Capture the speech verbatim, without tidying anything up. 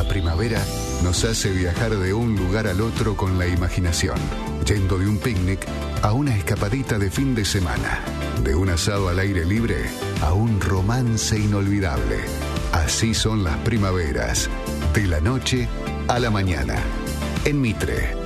La primavera nos hace viajar de un lugar al otro con la imaginación, yendo de un picnic a una escapadita de fin de semana, de un asado al aire libre a un romance inolvidable. Así son las primaveras, de la noche a la mañana. En Mitre,